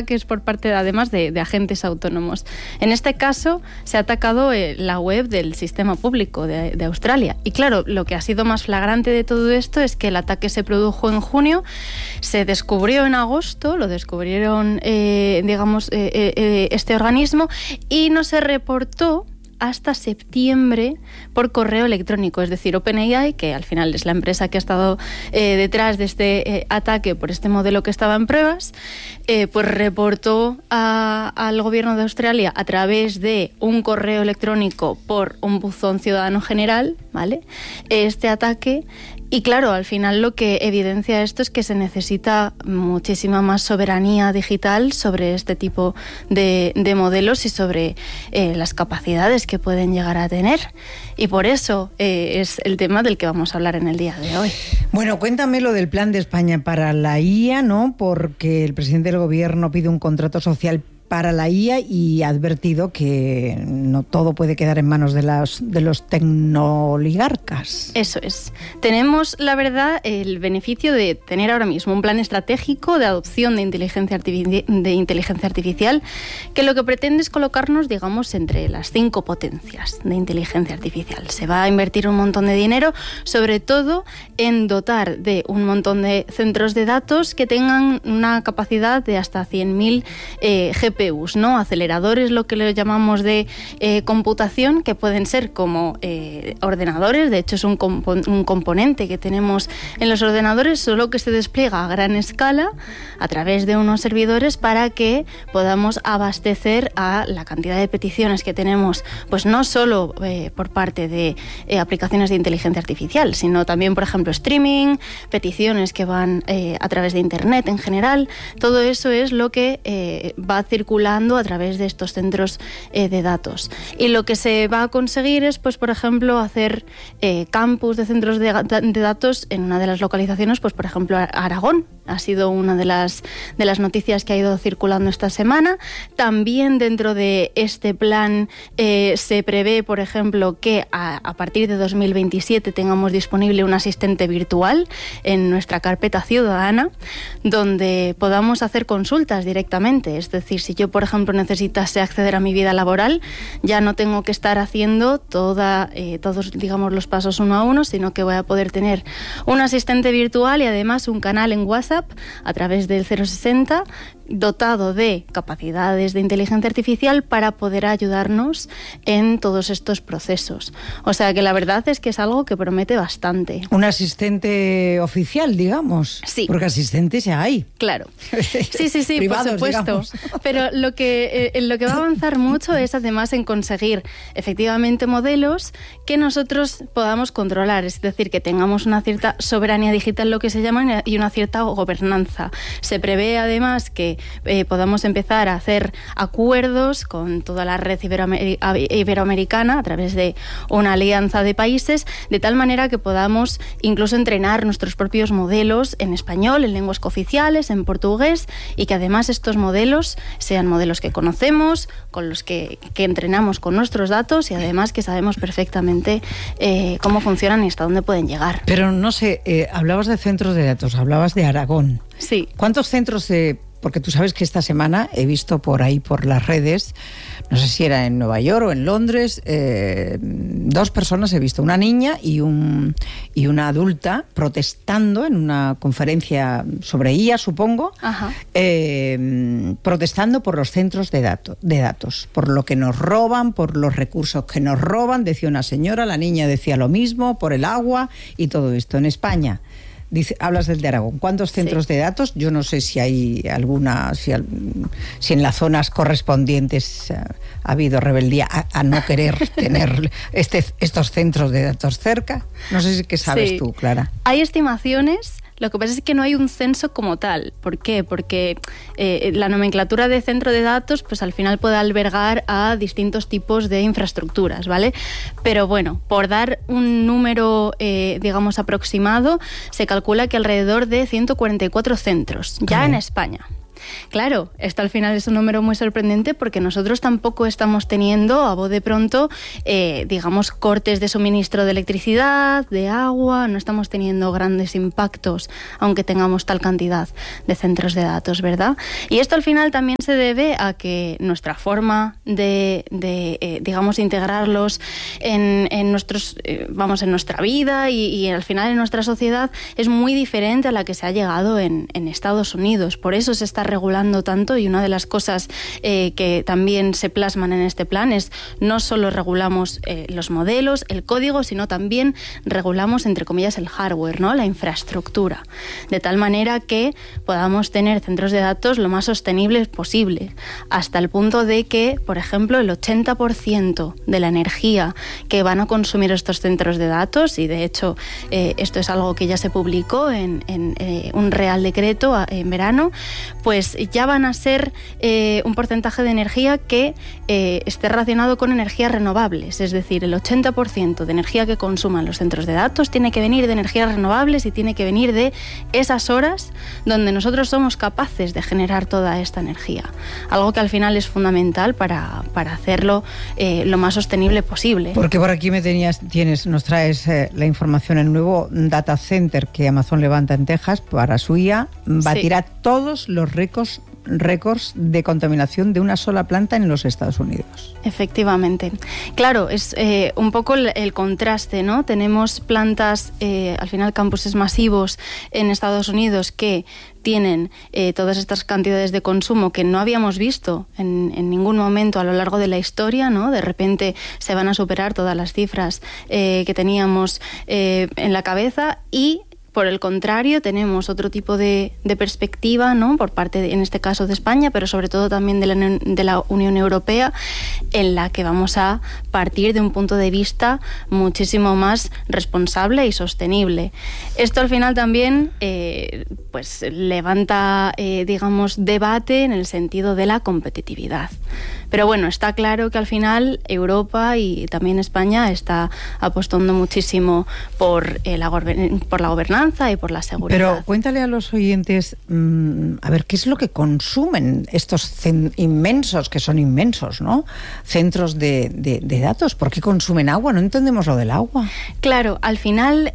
ataques por parte, además, de agentes autónomos. En este caso, se ha atacado la web del sistema público de Australia. Y claro, lo que ha sido más flagrante de todo esto es que el ataque se produjo en junio, se descubrió en agosto, lo descubrieron, este organismo, y no se reportó hasta septiembre por correo electrónico. Es decir, OpenAI, que al final es la empresa que ha estado detrás de este ataque por este modelo que estaba en pruebas, pues reportó al gobierno de Australia a través de un correo electrónico por un buzón ciudadano general, ¿vale?, este ataque. Y claro, al final lo que evidencia esto es que se necesita muchísima más soberanía digital sobre este tipo de modelos y sobre las capacidades que pueden llegar a tener. Y por eso es el tema del que vamos a hablar en el día de hoy. Bueno, cuéntame lo del plan de España para la IA, ¿no? Porque el presidente del gobierno pide un contrato social para la IA y ha advertido que no todo puede quedar en manos de los tecnooligarcas. Eso es. Tenemos, la verdad, el beneficio de tener ahora mismo un plan estratégico de adopción de inteligencia artificial que lo que pretende es colocarnos, digamos, entre las 5 potencias de inteligencia artificial. Se va a invertir un montón de dinero, sobre todo en dotar de un montón de centros de datos que tengan una capacidad de hasta 100.000 GPUs, ¿no? Aceleradores, lo que le llamamos de computación, que pueden ser como ordenadores. De hecho, es un componente que tenemos en los ordenadores, solo que se despliega a gran escala a través de unos servidores para que podamos abastecer a la cantidad de peticiones que tenemos, pues no solo por parte de aplicaciones de inteligencia artificial, sino también, por ejemplo, streaming, peticiones que van a través de Internet en general. Todo eso es lo que va circulando a través de estos centros de datos. Y lo que se va a conseguir es, pues, por ejemplo, hacer campus de centros de datos en una de las localizaciones, pues, por ejemplo, Aragón. Ha sido una de las noticias que ha ido circulando esta semana. También dentro de este plan se prevé, por ejemplo, que a partir de 2027 tengamos disponible un asistente virtual en nuestra carpeta ciudadana, donde podamos hacer consultas directamente. Es decir, si yo, por ejemplo, necesitase acceder a mi vida laboral, ya no tengo que estar haciendo todos, digamos, los pasos uno a uno, sino que voy a poder tener un asistente virtual y además un canal en WhatsApp a través del 060 dotado de capacidades de inteligencia artificial para poder ayudarnos en todos estos procesos. O sea que la verdad es que es algo que promete bastante. Un asistente oficial, digamos. Sí. Porque asistentes ya hay. Claro. Sí, Privados, por supuesto. Digamos. Pero lo que va a avanzar mucho es además en conseguir efectivamente modelos que nosotros podamos controlar. Es decir, que tengamos una cierta soberanía digital, lo que se llama, y una cierta gobernanza. Se prevé además que podamos empezar a hacer acuerdos con toda la red iberoamericana a través de una alianza de países, de tal manera que podamos incluso entrenar nuestros propios modelos en español, en lenguas cooficiales, en portugués, y que además estos modelos sean modelos que conocemos, con los que entrenamos con nuestros datos y además que sabemos perfectamente cómo funcionan y hasta dónde pueden llegar. Pero no sé, hablabas de centros de datos, hablabas de Aragón. Sí. ¿Cuántos centros porque tú sabes que esta semana he visto por ahí, por las redes, no sé si era en Nueva York o en Londres, 2 personas he visto, una niña y una adulta protestando en una conferencia sobre IA, supongo, protestando por los centros de datos, por lo que nos roban, por los recursos que nos roban, decía una señora, la niña decía lo mismo, por el agua y todo esto. En España, hablas del de Aragón. ¿Cuántos centros de datos? Yo no sé si hay alguna, si en las zonas correspondientes ha habido rebeldía a no querer tener estos centros de datos cerca. No sé si qué sabes tú, Clara. Hay estimaciones. Lo que pasa es que no hay un censo como tal. ¿Por qué? Porque la nomenclatura de centro de datos, pues al final puede albergar a distintos tipos de infraestructuras, ¿vale? Pero bueno, por dar un número, digamos, aproximado, se calcula que alrededor de 144 centros, ya en España. Claro, esto al final es un número muy sorprendente porque nosotros tampoco estamos teniendo a bote pronto, digamos, cortes de suministro de electricidad, de agua, no estamos teniendo grandes impactos, aunque tengamos tal cantidad de centros de datos, ¿verdad? Y esto al final también se debe a que nuestra forma de digamos, integrarlos en nuestros, en nuestra vida y al final en nuestra sociedad es muy diferente a la que se ha llegado en Estados Unidos. Por eso se está regulando tanto, y una de las cosas que también se plasman en este plan es no solo regulamos los modelos, el código, sino también regulamos, entre comillas, el hardware, ¿no? La infraestructura, de tal manera que podamos tener centros de datos lo más sostenibles posible, hasta el punto de que, por ejemplo, el 80% de la energía que van a consumir estos centros de datos, y de hecho esto es algo que ya se publicó en un Real Decreto en verano, pues ya van a ser un porcentaje de energía que esté relacionado con energías renovables. Es decir, el 80% de energía que consuman los centros de datos tiene que venir de energías renovables y tiene que venir de esas horas donde nosotros somos capaces de generar toda esta energía. Algo que al final es fundamental para hacerlo lo más sostenible posible. Porque por aquí nos traes la información. El nuevo data center que Amazon levanta en Texas para su IA batirá todos los récords de contaminación de una sola planta en los Estados Unidos. Efectivamente. Claro, es un poco el contraste, ¿no? Tenemos plantas, al final campuses masivos en Estados Unidos que tienen todas estas cantidades de consumo que no habíamos visto en ningún momento a lo largo de la historia, ¿no? De repente se van a superar todas las cifras que teníamos en la cabeza, y por el contrario, tenemos otro tipo de perspectiva, ¿no? Por parte, en este caso, de España, pero sobre todo también de la Unión Europea, en la que vamos a partir de un punto de vista muchísimo más responsable y sostenible. Esto al final también pues levanta, digamos, debate en el sentido de la competitividad. Pero bueno, está claro que al final Europa y también España está apostando muchísimo por la gobernanza y por la seguridad. Pero cuéntale a los oyentes, a ver, ¿qué es lo que consumen estos inmensos, que son inmensos, ¿no? Centros de datos? ¿Por qué consumen agua? No entendemos lo del agua. Claro, al final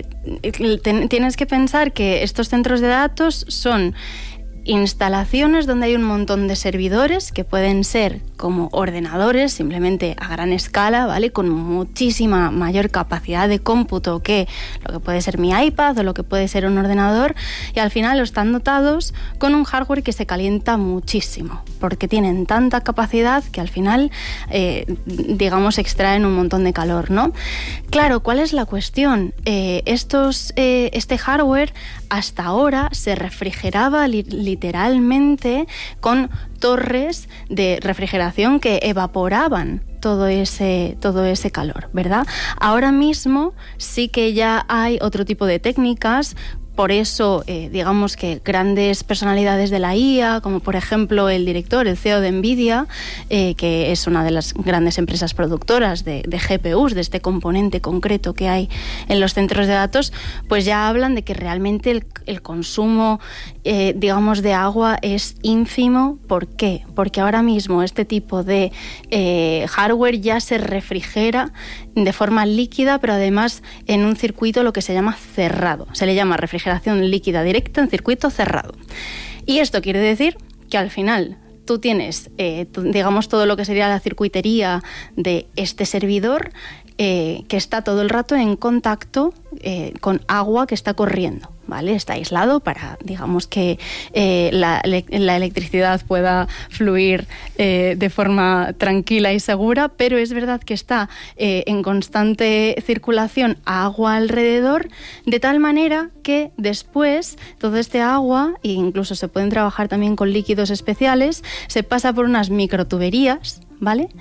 tienes que pensar que estos centros de datos son instalaciones donde hay un montón de servidores que pueden ser como ordenadores, simplemente a gran escala, ¿vale? Con muchísima mayor capacidad de cómputo que lo que puede ser mi iPad o lo que puede ser un ordenador, y al final están dotados con un hardware que se calienta muchísimo, porque tienen tanta capacidad que al final, digamos, extraen un montón de calor, ¿no? Claro, ¿cuál es la cuestión? Este hardware hasta ahora se refrigeraba literalmente con torres de refrigeración que evaporaban todo ese calor, ¿verdad? Ahora mismo sí que ya hay otro tipo de técnicas. Por eso, digamos que grandes personalidades de la IA, como por ejemplo el CEO de NVIDIA, que es una de las grandes empresas productoras de GPUs, de este componente concreto que hay en los centros de datos, pues ya hablan de que realmente el consumo, digamos, de agua es ínfimo. ¿Por qué? Porque ahora mismo este tipo de hardware ya se refrigera de forma líquida, pero además en un circuito lo que se llama cerrado. Se le llama refrigeración líquida directa en circuito cerrado. Y esto quiere decir que al final tú tienes, digamos, todo lo que sería la circuitería de este servidor que está todo el rato en contacto con agua que está corriendo, ¿vale? Está aislado para, digamos, que la electricidad pueda fluir de forma tranquila y segura, pero es verdad que está en constante circulación agua alrededor, de tal manera que después todo este agua, e incluso se pueden trabajar también con líquidos especiales, se pasa por unas microtuberías, ¿vale?,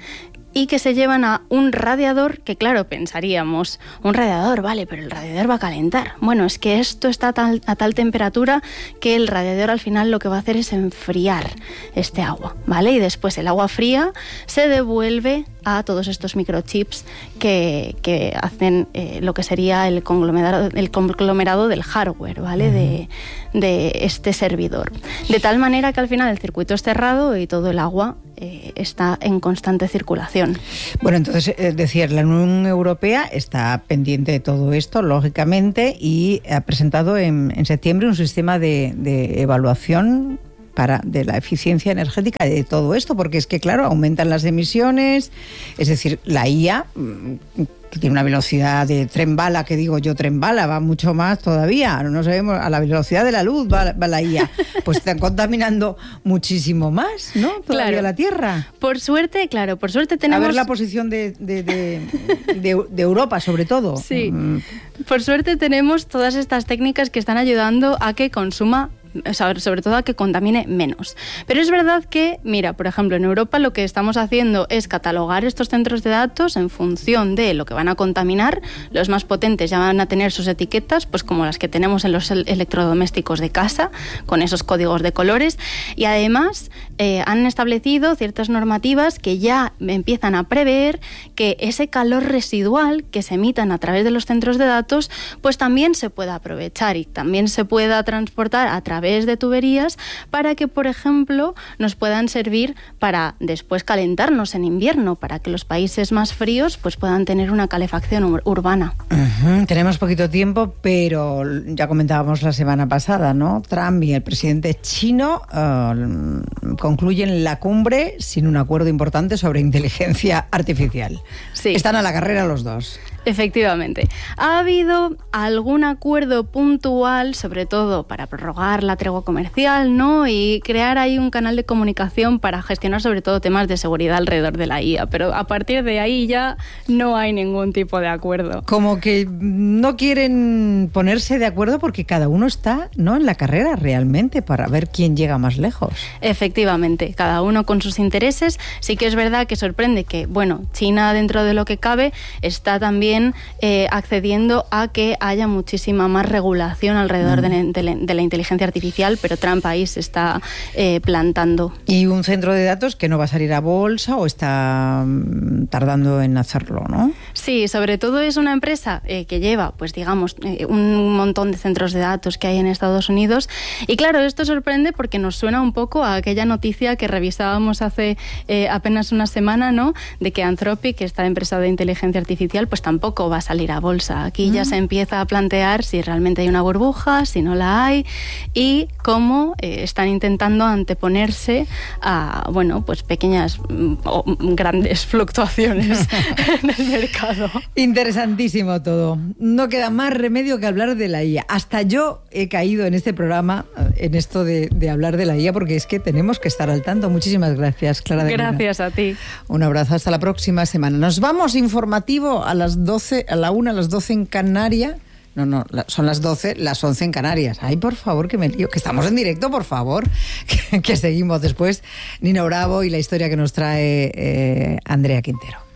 y que se llevan a un radiador que, claro, pensaríamos, un radiador, vale, pero el radiador va a calentar. Bueno, es que esto está a tal temperatura que el radiador al final lo que va a hacer es enfriar este agua, ¿vale? Y después el agua fría se devuelve a todos estos microchips que hacen lo que sería el conglomerado del hardware, ¿vale? De este servidor. De tal manera que al final el circuito es cerrado y todo el agua está en constante circulación. Bueno, entonces, decir, la Unión Europea está pendiente de todo esto, lógicamente, y ha presentado en septiembre un sistema de evaluación de la eficiencia energética de todo esto, porque es que, claro, aumentan las emisiones, es decir, la IA, que tiene una velocidad de tren bala, que digo yo, tren bala, va mucho más todavía, no sabemos, a la velocidad de la luz va la IA, pues están contaminando muchísimo más, ¿no? Todavía claro. La Tierra. Por suerte, claro, por suerte tenemos... A ver la posición de Europa, sobre todo. Sí, por suerte tenemos todas estas técnicas que están ayudando a que consuma, sobre todo a que contamine menos. Pero es verdad que, mira, por ejemplo, en Europa lo que estamos haciendo es catalogar estos centros de datos en función de lo que van a contaminar. Los más potentes ya van a tener sus etiquetas, pues como las que tenemos en los electrodomésticos de casa, con esos códigos de colores. Y además han establecido ciertas normativas que ya empiezan a prever que ese calor residual que se emitan a través de los centros de datos, pues también se pueda aprovechar y también se pueda transportar a través de tuberías para que, por ejemplo, nos puedan servir para después calentarnos en invierno, para que los países más fríos pues puedan tener una calefacción urbana. Tenemos poquito tiempo, pero ya comentábamos la semana pasada, ¿no? Trump y el presidente chino concluyen la cumbre sin un acuerdo importante sobre inteligencia artificial. Sí. Están a la carrera los dos. Efectivamente. Ha habido algún acuerdo puntual, sobre todo para prorrogar la tregua comercial, ¿no? Y crear ahí un canal de comunicación para gestionar sobre todo temas de seguridad alrededor de la IA. Pero a partir de ahí ya no hay ningún tipo de acuerdo. Como que no quieren ponerse de acuerdo porque cada uno está, ¿no?, en la carrera realmente para ver quién llega más lejos. Efectivamente, cada uno con sus intereses. Sí que es verdad que sorprende que, bueno, China, dentro de lo que cabe, está también accediendo a que haya muchísima más regulación alrededor de la inteligencia artificial, pero Trump ahí se está plantando. Y un centro de datos que no va a salir a bolsa o está tardando en hacerlo, ¿no? Sí, sobre todo es una empresa que lleva, pues digamos, un montón de centros de datos que hay en Estados Unidos. Y claro, esto sorprende porque nos suena un poco a aquella noticia que revisábamos hace apenas una semana, ¿no?, de que Anthropic, esta empresa de inteligencia artificial, pues tampoco va a salir a bolsa. Aquí ya se empieza a plantear si realmente hay una burbuja, si no la hay, y cómo están intentando anteponerse a, bueno, pues pequeñas o grandes fluctuaciones en el mercado. Interesantísimo todo. No queda más remedio que hablar de la IA. Hasta yo he caído en este programa, en esto de hablar de la IA, porque es que tenemos que estar al tanto. Muchísimas gracias, Clara de Luna. Gracias a ti. Un abrazo, hasta la próxima semana. Nos vamos informativo a las 12, a la 1, a las 12 en Canarias. No, son las 12, las 11 en Canarias. Ay, por favor, que me lío, que estamos en directo, por favor, que seguimos después. Nino Bravo y la historia que nos trae Andrea Quintero.